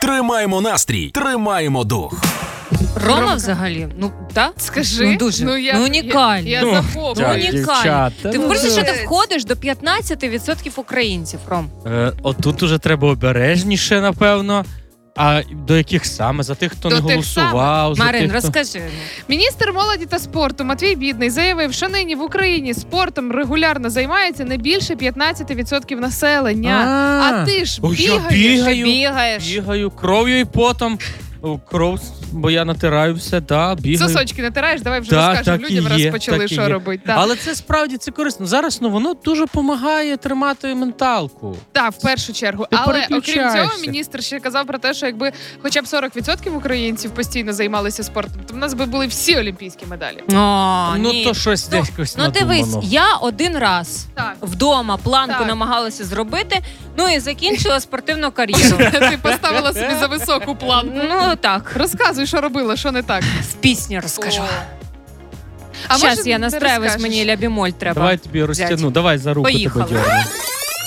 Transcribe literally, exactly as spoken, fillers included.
Тримаємо настрій, тримаємо дух. Рома, Рома взагалі, ну так? Скажи. Ну дуже, ну, я, ну унікальний. Я, я ну, захоплюю. унікальний. Ти в курсі, ну, що ти входиш до п'ятнадцять відсотків українців, Ром? Е, отут уже треба обережніше, напевно. А до яких саме? За тих, хто До не тих голосував? За Марин, тих, хто... розкажи. Міністр молоді та спорту Матвій Бідний заявив, що нині в Україні спортом регулярно займається не більше п'ятнадцять відсотків населення. А, А, ти ж Ой, я бігаєш. бігаю. Бігаєш. Бігаю кров'ю і потом. О, кров, бо я натираю все, да, бігаю. Сосочки натираєш, давай вже Так, розкажемо так і людям, є, раз почали, так і що є. робити. Так. Але це справді це корисно. Зараз ну, воно дуже допомагає тримати менталку. Так, в першу чергу. Ти Але окрім цього, переключаєшся. міністр ще казав про те, що якби хоча б сорок відсотків українців постійно займалися спортом, то в нас би були всі олімпійські медалі. О, ну ні. то щось Ну, десь якось Ну дивись, надумано. я один раз Так. вдома планку Так. намагалася зробити, ну і закінчила спортивну кар'єру. Ти поставила собі за високу планку. Ну так, Розказуй, що робила, що не так. в пісні розкажу. А Зараз може, я не настраюсь, розкажеш? мені лябімоль треба. Давай тобі розтягну, давай за руку Поїхали. тебе дьорну.